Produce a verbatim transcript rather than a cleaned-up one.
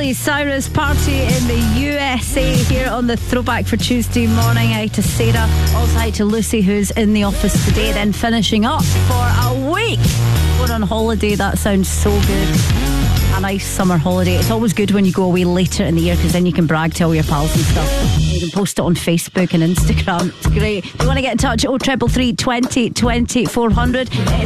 Miley Cyrus party in the U S A here on the Throwback for Tuesday morning. Hi to Sarah, also hi to Lucy, who's in the office today, then finishing up for a week. Going on holiday, that sounds so good. A nice summer holiday. It's always good when you go away later in the year, because then you can brag to all your pals and stuff. You can post it on Facebook and Instagram. It's great. If you want to get in touch, oh triple three, twenty, twenty, four hundred.